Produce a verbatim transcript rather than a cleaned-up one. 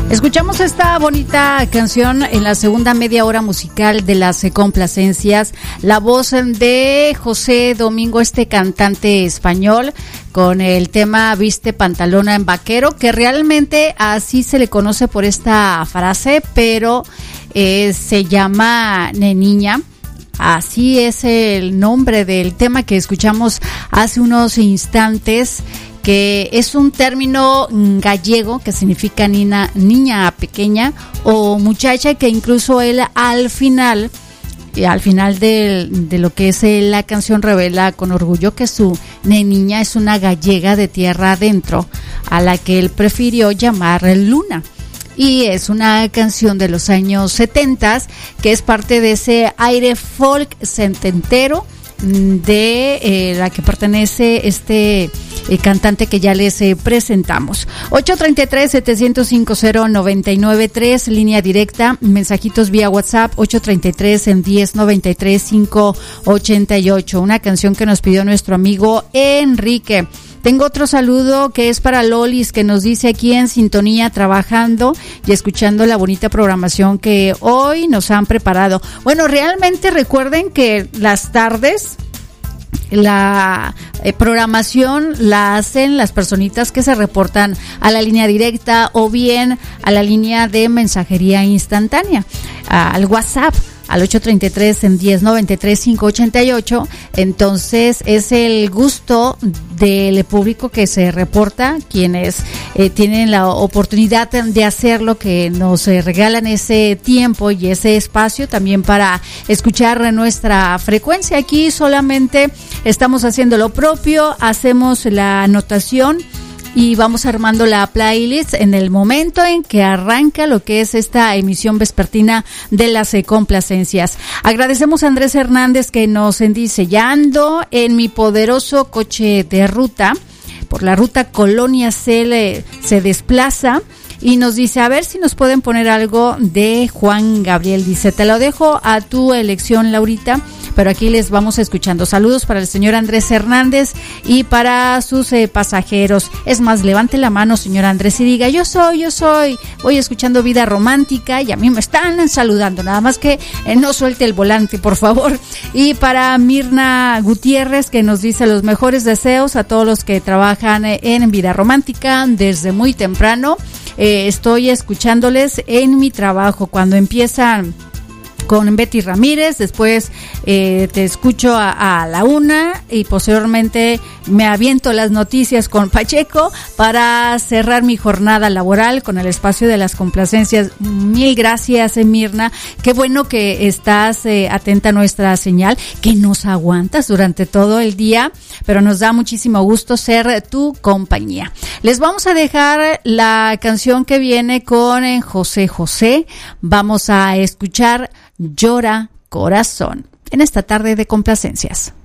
Escuchamos esta bonita canción en la segunda media hora musical de las complacencias. La voz de José Domingo, este cantante español, con el tema Viste Pantalona en Vaquero, que realmente así se le conoce por esta frase, pero eh, se llama Neniña. Así es el nombre del tema que escuchamos hace unos instantes, que es un término gallego que significa niña, niña pequeña o muchacha, que incluso él al final, al final de, de lo que es la canción, revela con orgullo que su neniña es una gallega de tierra adentro, a la que él prefirió llamar Luna. Y es una canción de los años setenta que es parte de ese aire folk setentero de eh, la que pertenece este eh, cantante que ya les eh, presentamos. Ocho treinta y tres, setecientos cincuenta, noventa y nueve tres, línea directa, mensajitos vía WhatsApp, ocho treinta y tres, en diez noventa y tres, cinco ochenta y ocho. Una canción que nos pidió nuestro amigo Enrique. Tengo otro saludo que es para Lolis, que nos dice aquí en sintonía, trabajando y escuchando la bonita programación que hoy nos han preparado. Bueno, realmente recuerden que las tardes, la eh, programación la hacen las personitas que se reportan a la línea directa o bien a la línea de mensajería instantánea, al WhatsApp, al ocho treinta y tres, en diez noventa y tres, cinco ochenta y ocho. Entonces es el gusto del público que se reporta, quienes eh, tienen la oportunidad de hacerlo, que nos eh, regalan ese tiempo y ese espacio también para escuchar nuestra frecuencia. Aquí solamente estamos haciendo lo propio, hacemos la anotación y vamos armando la playlist en el momento en que arranca lo que es esta emisión vespertina de las eh, complacencias. Agradecemos a Andrés Hernández, que nos dice: ya ando en mi poderoso coche de ruta, por la ruta Colonia C se desplaza, y nos dice, a ver si nos pueden poner algo de Juan Gabriel. Dice, te lo dejo a tu elección, Laurita, pero aquí les vamos escuchando. Saludos para el señor Andrés Hernández y para sus eh, pasajeros. Es más, levante la mano, señor Andrés, y diga, yo soy, yo soy, voy escuchando Vida Romántica y a mí me están saludando, nada más que eh, no suelte el volante, por favor. Y para Mirna Gutiérrez, que nos dice los mejores deseos a todos los que trabajan eh, en Vida Romántica desde muy temprano. Eh, estoy escuchándoles en mi trabajo cuando empiezan con Betty Ramírez, después eh, te escucho a, a la una y posteriormente me aviento las noticias con Pacheco para cerrar mi jornada laboral con el espacio de las complacencias. Mil gracias, eh, Mirna, qué bueno que estás eh, atenta a nuestra señal, que nos aguantas durante todo el día, pero nos da muchísimo gusto ser tu compañía. Les vamos a dejar la canción que viene con eh, José José. Vamos a escuchar Llora Corazón en esta tarde de complacencias.